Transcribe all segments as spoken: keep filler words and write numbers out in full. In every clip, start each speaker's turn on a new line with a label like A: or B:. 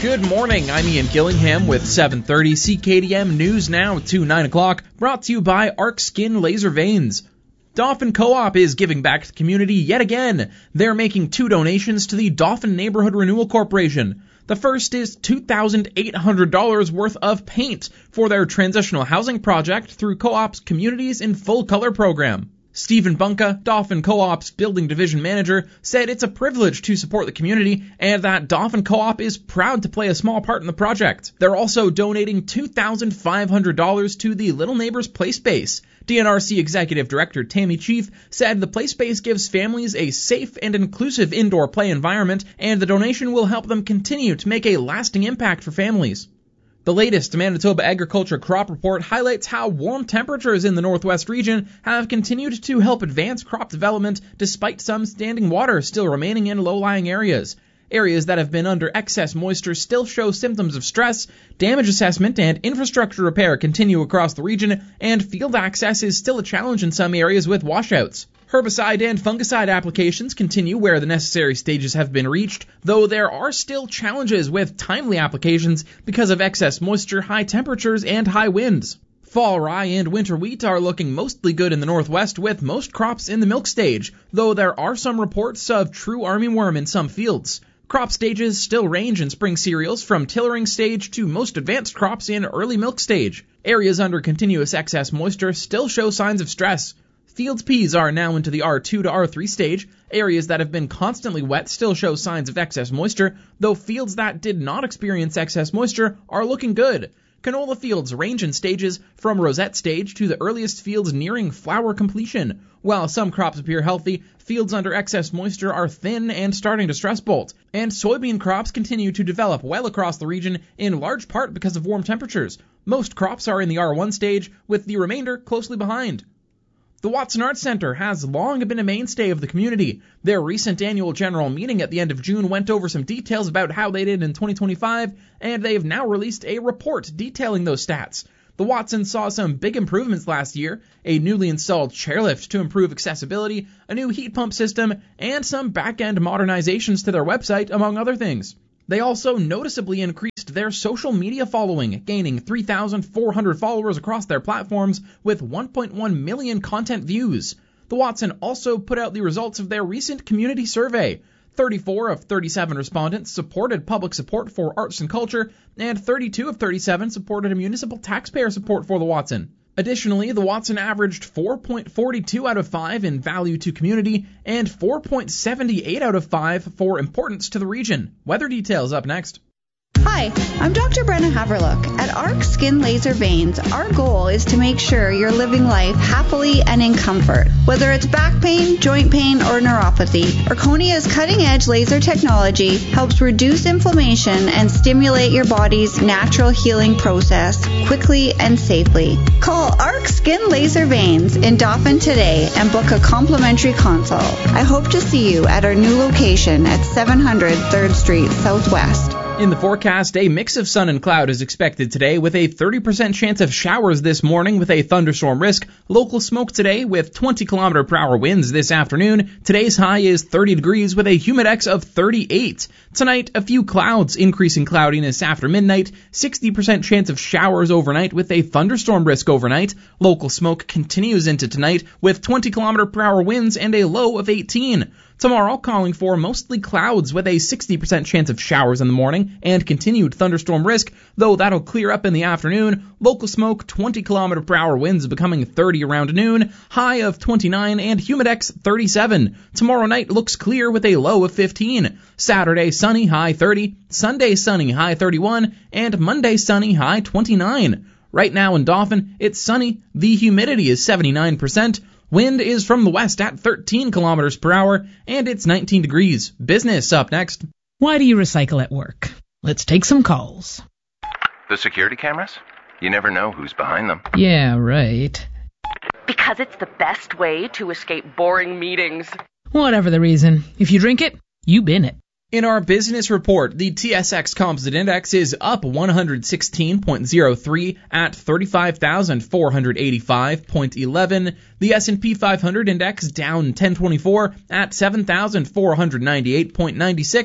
A: Good morning, I'm Ian Gillingham with seven thirty C K D M News Now to nine o'clock, brought to you by Arc Skin Laser Veins. Dauphin Co-op is giving back to the community yet again. They're making two donations to the Dauphin Neighborhood Renewal Corporation. The first is two thousand eight hundred dollars worth of paint for their transitional housing project through Co-op's Communities in Full Color program. Stephen Bunka, Dauphin Co-op's building division manager, said it's a privilege to support the community and that Dauphin Co-op is proud to play a small part in the project. They're also donating two thousand five hundred dollars to the Little Neighbors Play Space. D N R C Executive Director Tammy Chief said the play space gives families a safe and inclusive indoor play environment, and the donation will help them continue to make a lasting impact for families. The latest Manitoba Agriculture Crop Report highlights how warm temperatures in the Northwest region have continued to help advance crop development despite some standing water still remaining in low-lying areas. Areas that have been under excess moisture still show symptoms of stress, damage assessment and infrastructure repair continue across the region, and field access is still a challenge in some areas with washouts. Herbicide and fungicide applications continue where the necessary stages have been reached, though there are still challenges with timely applications because of excess moisture, high temperatures, and high winds. Fall rye and winter wheat are looking mostly good in the Northwest, with most crops in the milk stage, though there are some reports of true armyworm in some fields. Crop stages still range in spring cereals from tillering stage to most advanced crops in early milk stage. Areas under continuous excess moisture still show signs of stress. Fields peas are now into the R two to R three stage. Areas that have been constantly wet still show signs of excess moisture, though fields that did not experience excess moisture are looking good. Canola fields range in stages from rosette stage to the earliest fields nearing flower completion. While some crops appear healthy, fields under excess moisture are thin and starting to stress bolt. And soybean crops continue to develop well across the region, in large part because of warm temperatures. Most crops are in the R one stage, with the remainder closely behind. The Watson Arts Center has long been a mainstay of the community. Their recent annual general meeting at the end of June went over some details about how they did in twenty twenty-five, and they have now released a report detailing those stats. The Watson saw some big improvements last year, a newly installed chairlift to improve accessibility, a new heat pump system, and some back-end modernizations to their website, among other things. They also noticeably increased their social media following, gaining three thousand four hundred followers across their platforms with one point one million content views. The Watson also put out the results of their recent community survey. thirty-four of thirty-seven respondents supported public support for arts and culture, and thirty-two of thirty-seven supported a municipal taxpayer support for the Watson. Additionally, the Watson averaged four point four two out of five in value to community and four point seven eight out of five for importance to the region. Weather details up next.
B: Hi, I'm Doctor Brenna Haverlook. At Arc Skin Laser Veins, our goal is to make sure you're living life happily and in comfort. Whether it's back pain, joint pain, or neuropathy, Arconia's cutting-edge laser technology helps reduce inflammation and stimulate your body's natural healing process quickly and safely. Call Arc Skin Laser Veins in Dauphin today and book a complimentary consult. I hope to see you at our new location at seven hundred third Street Southwest.
A: In the forecast, a mix of sun and cloud is expected today with a thirty percent chance of showers this morning with a thunderstorm risk. Local smoke today with twenty kilometer per hour winds this afternoon. Today's high is thirty degrees with a humidex of thirty-eight. Tonight, a few clouds, increasing cloudiness after midnight. sixty percent chance of showers overnight with a thunderstorm risk overnight. Local smoke continues into tonight with twenty kilometer per hour winds and a low of eighteen. Tomorrow, calling for mostly clouds with a sixty percent chance of showers in the morning and continued thunderstorm risk, though that'll clear up in the afternoon. Local smoke, twenty kilometer per hour winds becoming thirty around noon, high of twenty-nine and humidex thirty-seven. Tomorrow night looks clear with a low of fifteen. Saturday sunny, high thirty. Sunday sunny, high thirty-one. And Monday sunny, high twenty-nine. Right now in Dauphin, it's sunny. The humidity is seventy-nine percent. Wind is from the west at thirteen kilometers per hour, and it's nineteen degrees. Business up next.
C: Why do you recycle at work? Let's take some calls.
D: The security cameras? You never know who's behind them.
C: Yeah, right.
E: Because it's the best way to escape boring meetings.
C: Whatever the reason, if you drink it, you bin it.
A: In our business report, the T S X Composite Index is up one hundred sixteen point zero three at thirty-five thousand four hundred eighty-five point one one. The S and P five hundred Index down ten twenty-four at seven thousand four hundred ninety-eight point nine six.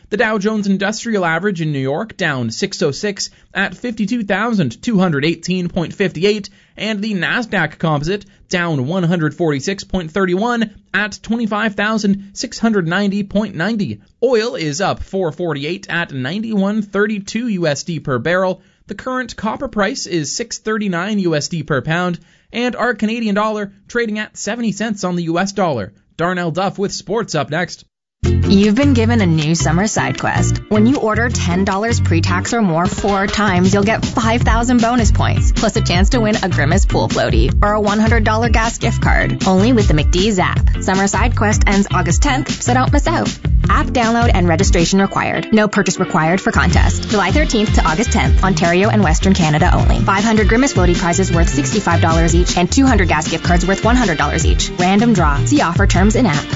A: The Dow Jones Industrial Average in New York down six oh six at fifty-two thousand two hundred eighteen point five eight, and the Nasdaq Composite down one hundred forty-six point three one at twenty-five thousand six hundred ninety point nine zero. Oil is up four forty-eight at ninety-one thirty-two U S D per barrel. The current copper price is six thirty-nine U S D per pound, and our Canadian dollar trading at seventy cents on the U S dollar. Darnell Duff with sports up next.
F: You've been given a new summer side quest. When you order ten dollars pre-tax or more four times, you'll get five thousand bonus points, plus a chance to win a Grimace pool floaty or a one hundred dollars gas gift card. Only with the McDee's app. Summer side quest ends August tenth, so don't miss out. App download and registration required. No purchase required for contest. July thirteenth to August tenth, Ontario and Western Canada only. five hundred Grimace floaty prizes worth sixty-five dollars each and two hundred gas gift cards worth one hundred dollars each. Random draw. See offer terms in app.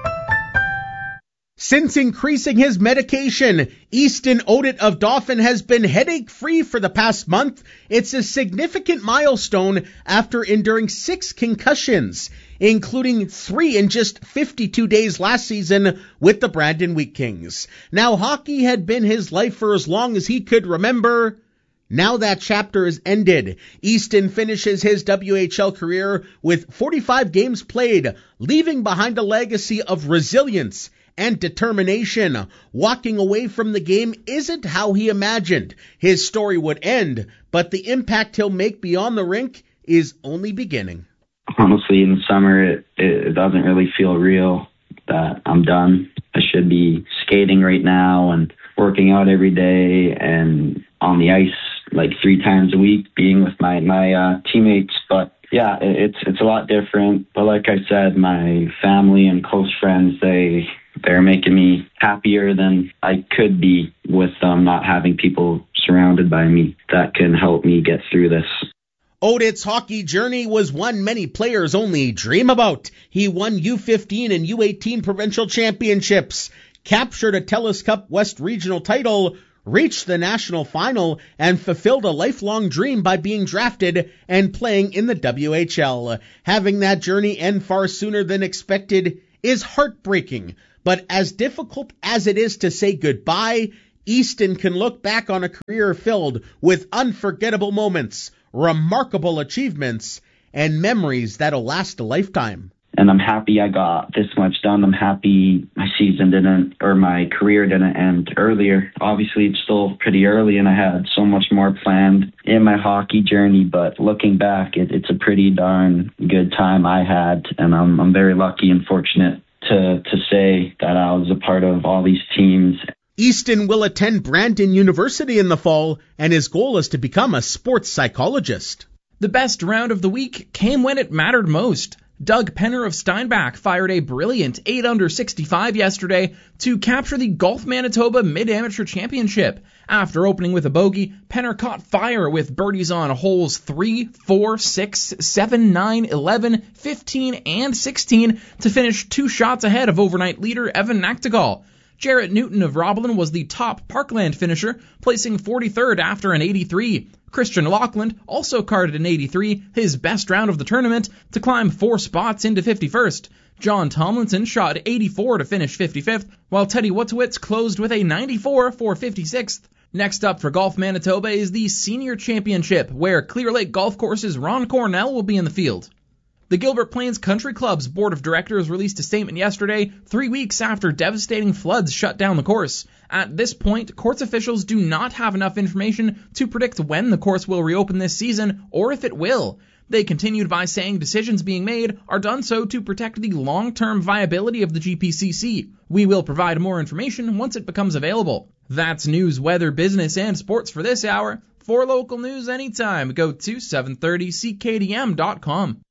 G: Since increasing his medication, Easton Odit of Dauphin has been headache-free for the past month. It's a significant milestone after enduring six concussions, including three in just fifty-two days last season with the Brandon Wheat Kings. Now, hockey had been his life for as long as he could remember. Now that chapter is ended. Easton finishes his W H L career with forty-five games played, leaving behind a legacy of resilience and determination. Walking away from the game isn't how he imagined his story would end, but the impact he'll make beyond the rink is only beginning.
H: Honestly, in the summer, it, it doesn't really feel real that I'm done. I should be skating right now and working out every day and on the ice like three times a week, being with my, my uh, teammates. But yeah, it, it's it's a lot different. But like I said, my family and close friends, they... They're making me happier than I could be with um, not having people surrounded by me that can help me get through this.
G: Odit's hockey journey was one many players only dream about. He won U fifteen and U eighteen provincial championships, captured a TELUS Cup West Regional title, reached the national final, and fulfilled a lifelong dream by being drafted and playing in the W H L. Having that journey end far sooner than expected is heartbreaking. But as difficult as it is to say goodbye, Easton can look back on a career filled with unforgettable moments, remarkable achievements, and memories that'll last a lifetime.
H: And I'm happy I got this much done. I'm happy my season didn't, or my career didn't end earlier. Obviously, it's still pretty early, and I had so much more planned in my hockey journey. But looking back, it, it's a pretty darn good time I had, and I'm, I'm very lucky and fortunate to to say that I was a part of all these teams.
G: Easton will attend Brandon University in the fall, and his goal is to become a sports psychologist.
A: The best round of the week came when it mattered most. Doug Penner of Steinbach fired a brilliant eight under sixty-five yesterday to capture the Golf Manitoba Mid-Amateur Championship. After opening with a bogey, Penner caught fire with birdies on holes three, four, six, seven, nine, eleven, fifteen, and sixteen to finish two shots ahead of overnight leader Evan Nachtigal. Jarrett Newton of Roblin was the top Parkland finisher, placing forty-third after an eighty-three. Christian Loughlin also carded an eighty-three, his best round of the tournament, to climb four spots into fifty-first. John Tomlinson shot eighty-four to finish fifty-fifth, while Teddy Wotowitz closed with a ninety-four for fifty-sixth. Next up for Golf Manitoba is the Senior Championship, where Clear Lake Golf Course's Ron Cornell will be in the field. The Gilbert Plains Country Club's board of directors released a statement yesterday, three weeks after devastating floods shut down the course. At this point, course officials do not have enough information to predict when the course will reopen this season, or if it will. They continued by saying decisions being made are done so to protect the long-term viability of the G P C C. We will provide more information once it becomes available. That's news, weather, business, and sports for this hour. For local news anytime, go to seven thirty C K D M dot com.